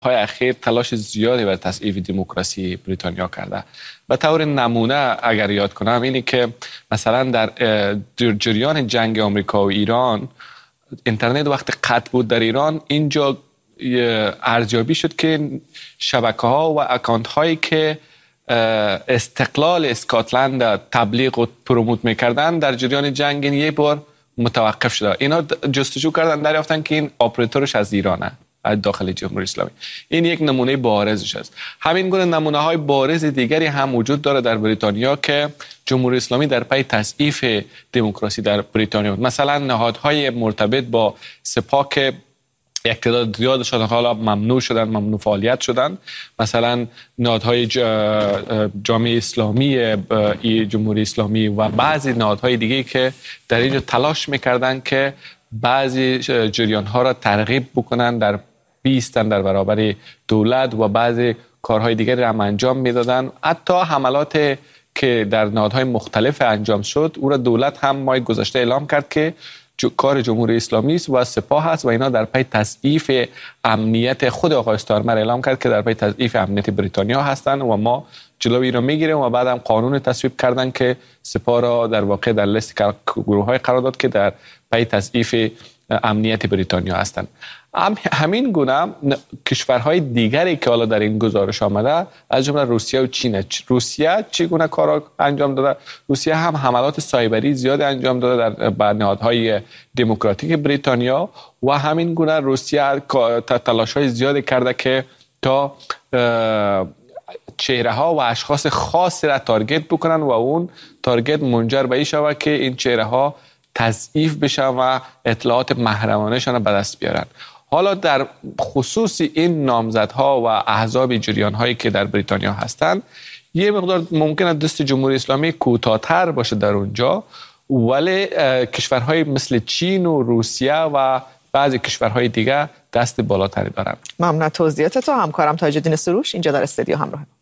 های اخیر تلاش زیادی بر تصعید دموکراسی بریتانیا کرده. به طور نمونه اگر یاد کنم اینه که مثلا در جریان جنگ آمریکا و ایران اینترنت وقتی قطع بود در ایران، اینجا ارزیابی شد که شبکه‌ها و اکانت هایی که استقلال اسکاتلند تبلیغ و پروموت میکردن در جریان جنگ یک بار متوقف شده. اینا جستجو کردن دریافتن که این آپراتورش از ایرانه، از داخل جمهوری اسلامی. این یک نمونه بارزش است. همین گونه نمونه های بارز دیگری هم وجود داره در بریتانیا که جمهوری اسلامی در پی تضعیف دموکراسی در بریتانیا بود. مثلا نهادهای مرتبط با سپاه که اقتدار زیاد شدن، حالا ممنوع فعالیت شدن. مثلا نهادهای جامعه اسلامی جمهوری اسلامی و بعضی نهادهای دیگه که در اینجا تلاش میکردن که بعضی جریان ها را ترغیب بکنن در بیستن در برابر دولت و بعضی کارهای دیگری را انجام میدادن. حتی حملات که در نهادهای مختلف انجام شد او را دولت هم ماه گذشته اعلام کرد که کار جمهوری اسلامی است و سپاه است و اینا در پی تضعیف امنیت. خود آقای استارمر اعلام کرد که در پی تضعیف امنیت بریتانیا هستند و ما جلوی را میگیریم و بعدم قانون تصویب کردن که سپاه را در واقع در لیست گروه‌های قرار داد که در پی تضعیف امنیت بریتانیا هستند. همین گونه کشورهای دیگری که حالا در این گزارش آمده از جمله روسیه و چین. روسیه چگونه کارا انجام داده؟ روسیه هم حملات سایبری زیاد انجام داده در نهادهای دموکراتیک بریتانیا و همین گونه روسیه تلاش‌های زیادی کرده که تا چهره ها و اشخاص خاصی را تارگت بکنن و اون تارگت منجر به این شود که این چهره ها تضعیف بشن و اطلاعات محرمانه‌شان را به دست بیارن. حالا در خصوص این نامزدها و احزاب جریان هایی که در بریتانیا هستند یه مقدار ممکنه دست جمهوری اسلامی کوتاه‌تر باشه در اونجا، ولی کشورهای مثل چین و روسیه و بعضی کشورهای دیگه دست بالاتری دارن. ممنون توضیحات تو. همکارم تاج الدین سروش اینجا در استودیو همراه